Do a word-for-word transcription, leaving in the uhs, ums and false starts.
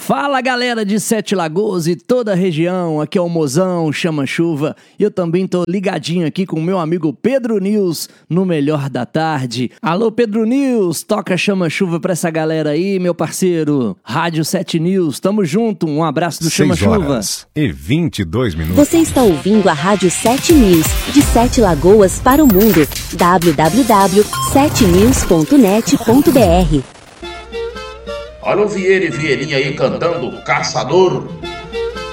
Fala galera de Sete Lagoas e toda a região, aqui é o Mozão, Chama Chuva, e eu também tô ligadinho aqui com o meu amigo Pedro News no Melhor da Tarde. Alô Pedro News, toca Chama Chuva pra essa galera aí, meu parceiro. Rádio Sete News, tamo junto, um abraço do Chama Chuva. seis horas e vinte e dois minutos. Você está ouvindo a Rádio Sete News, de Sete Lagoas para o mundo, w w w ponto sete news ponto net ponto b r. Olha o Vieira e Vieirinha aí cantando Caçador